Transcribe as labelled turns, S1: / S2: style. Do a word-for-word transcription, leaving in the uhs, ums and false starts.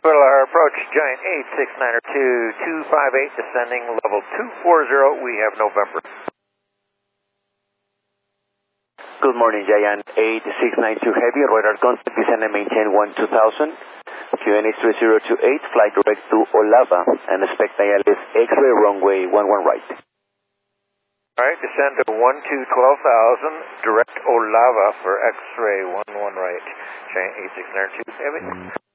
S1: Our approach, Giant eight six nine two, two five eight, descending level two four zero, we have November.
S2: Good morning, Giant eight six nine two Heavy, radar contact, descend and maintain one two thousand, Q N H three zero two eight, fly direct to Olava, and expect I L S X-ray runway one one right.
S1: Alright, descend to one two twelve thousand, direct Olava for X-ray one one right, Giant eight six nine two Heavy.